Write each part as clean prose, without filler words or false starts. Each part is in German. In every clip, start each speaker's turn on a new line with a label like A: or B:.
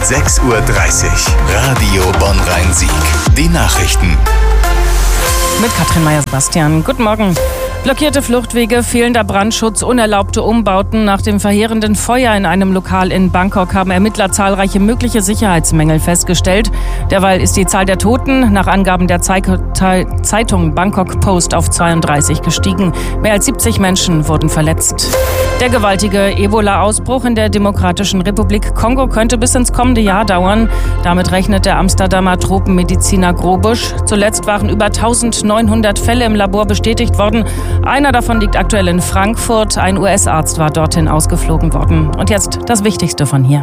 A: 6:30 Uhr. Radio Bonn-Rhein-Sieg. Die Nachrichten.
B: Mit Katrin Meyer-Sebastian. Guten Morgen. Blockierte Fluchtwege, fehlender Brandschutz, unerlaubte Umbauten. Nach dem verheerenden Feuer in einem Lokal in Bangkok haben Ermittler zahlreiche mögliche Sicherheitsmängel festgestellt. Derweil ist die Zahl der Toten nach Angaben der Zeitung Bangkok Post auf 32 gestiegen. Mehr als 70 Menschen wurden verletzt. Der gewaltige Ebola-Ausbruch in der Demokratischen Republik Kongo könnte bis ins kommende Jahr dauern. Damit rechnet der Amsterdamer Tropenmediziner Grobusch. Zuletzt waren über 1900 Fälle im Labor bestätigt worden. Einer davon liegt aktuell in Frankfurt. Ein US-Arzt war dorthin ausgeflogen worden. Und jetzt das Wichtigste von hier.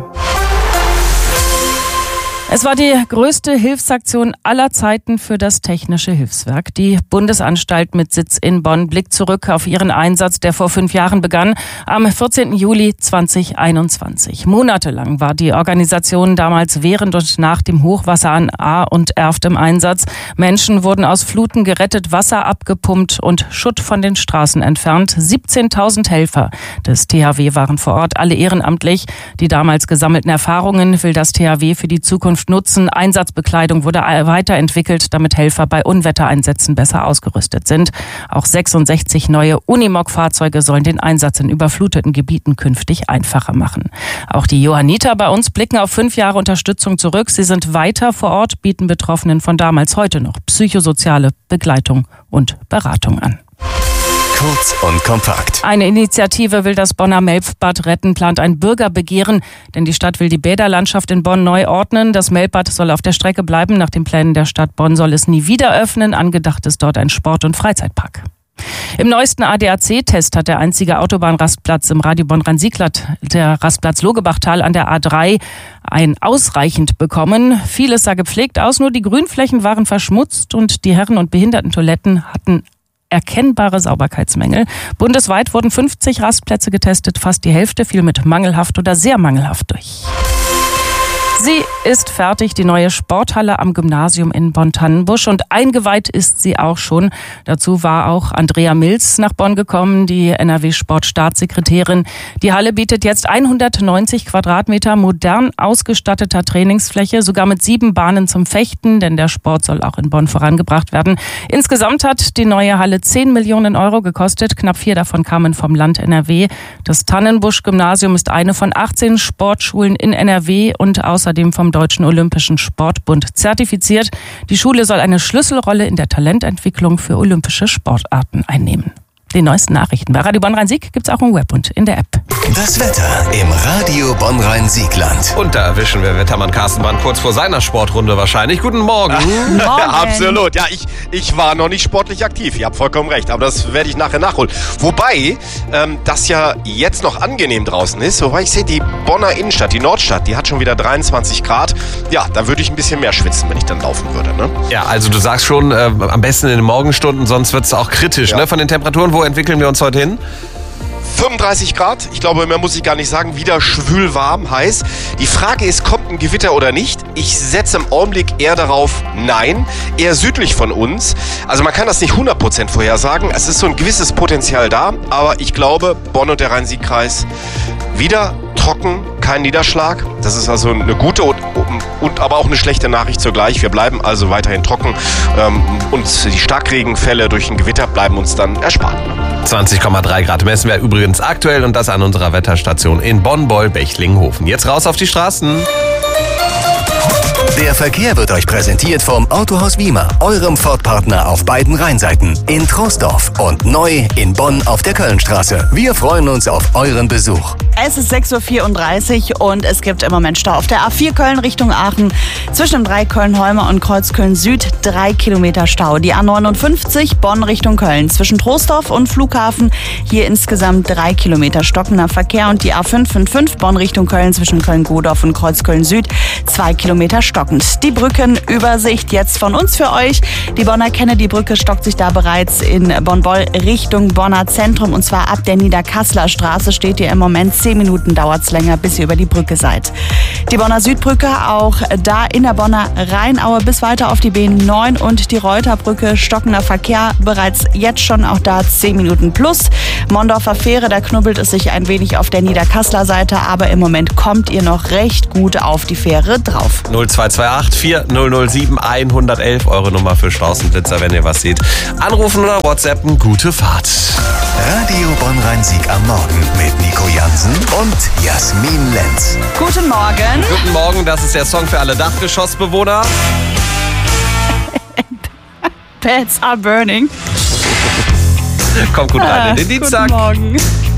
B: Es war die größte Hilfsaktion aller Zeiten für das Technische Hilfswerk. Die Bundesanstalt mit Sitz in Bonn blickt zurück auf ihren Einsatz, der vor 5 Jahren begann, am 14. Juli 2021. Monatelang war die Organisation damals während und nach dem Hochwasser an Ahr und Erft im Einsatz. Menschen wurden aus Fluten gerettet, Wasser abgepumpt und Schutt von den Straßen entfernt. 17.000 Helfer des THW waren vor Ort, alle ehrenamtlich. Die damals gesammelten Erfahrungen will das THW für die Zukunft nutzen. Einsatzbekleidung wurde weiterentwickelt, damit Helfer bei Unwettereinsätzen besser ausgerüstet sind. Auch 66 neue Unimog-Fahrzeuge sollen den Einsatz in überfluteten Gebieten künftig einfacher machen. Auch die Johanniter bei uns blicken auf 5 Jahre Unterstützung zurück. Sie sind weiter vor Ort, bieten Betroffenen von damals heute noch psychosoziale Begleitung und Beratung an.
A: Kurz und kompakt.
B: Eine Initiative will das Bonner Melbbad retten, plant ein Bürgerbegehren, denn die Stadt will die Bäderlandschaft in Bonn neu ordnen. Das Melbbad soll auf der Strecke bleiben. Nach den Plänen der Stadt Bonn soll es nie wieder öffnen. Angedacht ist dort ein Sport- und Freizeitpark. Im neuesten ADAC-Test hat der einzige Autobahnrastplatz im Radio Bonn-Rhein-Sieg, der Rastplatz Logebachtal an der A3, ein ausreichend bekommen. Vieles sah gepflegt aus, nur die Grünflächen waren verschmutzt und die Herren- und Behindertentoiletten hatten erkennbare Sauberkeitsmängel. Bundesweit wurden 50 Rastplätze getestet, fast die Hälfte fiel mit mangelhaft oder sehr mangelhaft durch. Sie ist fertig, die neue Sporthalle am Gymnasium in Bonn-Tannenbusch, und eingeweiht ist sie auch schon. Dazu war auch Andrea Milz nach Bonn gekommen, die NRW-Sportstaatssekretärin. Die Halle bietet jetzt 190 Quadratmeter modern ausgestatteter Trainingsfläche, sogar mit 7 Bahnen zum Fechten, denn der Sport soll auch in Bonn vorangebracht werden. Insgesamt hat die neue Halle 10 Millionen Euro gekostet, knapp 4 davon kamen vom Land NRW. Das Tannenbusch-Gymnasium ist eine von 18 Sportschulen in NRW und außerdem vom Deutschen Olympischen Sportbund zertifiziert. Die Schule soll eine Schlüsselrolle in der Talententwicklung für olympische Sportarten einnehmen. Die neuesten Nachrichten bei Radio Bonn-Rhein-Sieg gibt's auch im Web und in der App.
A: Das Wetter im Radio Bonn-Rhein-Siegland.
C: Und da erwischen wir Wettermann Carsten Bahn kurz vor seiner Sportrunde wahrscheinlich. Guten Morgen.
B: Morgen.
D: Ja, absolut. Ja, ich war noch nicht sportlich aktiv. Ihr habt vollkommen recht. Aber das werde ich nachher nachholen. Wobei das ja jetzt noch angenehm draußen ist. Wobei ich sehe, die Bonner Innenstadt, die Nordstadt, die hat schon wieder 23 Grad. Ja, da würde ich ein bisschen mehr schwitzen, wenn ich dann laufen würde. Ne?
C: Ja, also du sagst schon, am besten in den Morgenstunden, sonst wird es auch kritisch,
D: Ja.
C: ne? Von den Temperaturen. Wo entwickeln wir uns heute hin?
D: 35 Grad, ich glaube, mehr muss ich gar nicht sagen, wieder schwül warm, heiß. Die Frage ist, kommt ein Gewitter oder nicht? Ich setze im Augenblick eher darauf, nein, eher südlich von uns. Also man kann das nicht 100% vorhersagen, es ist so ein gewisses Potenzial da, aber ich glaube, Bonn und der Rhein-Sieg-Kreis wieder trocken, kein Niederschlag. Das ist also eine gute und aber auch eine schlechte Nachricht zugleich. Wir bleiben also weiterhin trocken und die Starkregenfälle durch ein Gewitter bleiben uns dann erspart.
C: 20,3 Grad messen wir übrigens aktuell, und das an unserer Wetterstation in Bonn-Boll-Bechlinghofen. Jetzt raus auf die Straßen.
A: Der Verkehr wird euch präsentiert vom Autohaus Wiemer, eurem Ford-Partner auf beiden Rheinseiten, in Troisdorf und neu in Bonn auf der Kölnstraße. Wir freuen uns auf euren Besuch.
E: Es ist 6:34 Uhr und es gibt im Moment Stau auf der A4 Köln Richtung Aachen. Zwischen dem Dreieck Köln-Holme und Kreuz Köln-Süd 3 Kilometer Stau. Die A59 Bonn Richtung Köln zwischen Troisdorf und Flughafen. Hier insgesamt 3 Kilometer stockender Verkehr. Und die A555 Bonn Richtung Köln zwischen Köln-Godorf und Kreuz Köln-Süd 2 Kilometer stockender stockend. Die Brückenübersicht jetzt von uns für euch. Die Bonner Kennedy-Brücke stockt sich da bereits in Bonn-Boll Richtung Bonner Zentrum. Und zwar ab der Niederkasseler Straße steht ihr im Moment. 10 Minuten dauert es länger, bis ihr über die Brücke seid. Die Bonner Südbrücke auch da in der Bonner Rheinaue bis weiter auf die B9 und die Reuterbrücke. Stockender Verkehr bereits jetzt schon auch da 10 Minuten plus. Mondorfer Fähre, da knubbelt es sich ein wenig auf der Niederkasseler Seite, aber im Moment kommt ihr noch recht gut auf die Fähre drauf.
C: 0228 4007 111, eure Nummer für Straußenblitzer, wenn ihr was seht. Anrufen oder WhatsAppen, gute Fahrt.
A: Radio Bonn-Rhein-Sieg am Morgen mit Nico Jansen und Jasmin Lenz.
E: Guten Morgen.
C: Guten Morgen, das ist der Song für alle Dachgeschossbewohner.
E: Pets are burning.
C: Kommt gut rein in den Dienstag.
E: Guten Morgen.